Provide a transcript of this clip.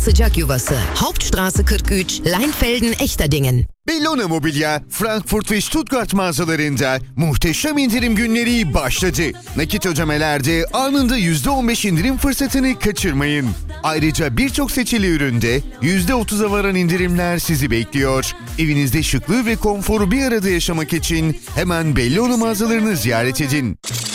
Sıcak yuvası. Hauptstraße 43, Leinfelden-Echterdingen. Bellona Mobilya, Frankfurt ve Stuttgart mağazalarında muhteşem indirim günleri başladı. Nakit ödemelerde anında %15 indirim fırsatını kaçırmayın. Ayrıca birçok seçili üründe %30'a varan indirimler sizi bekliyor. Evinizde şıklığı ve konforu bir arada yaşamak için hemen Bellona mağazalarını ziyaret edin.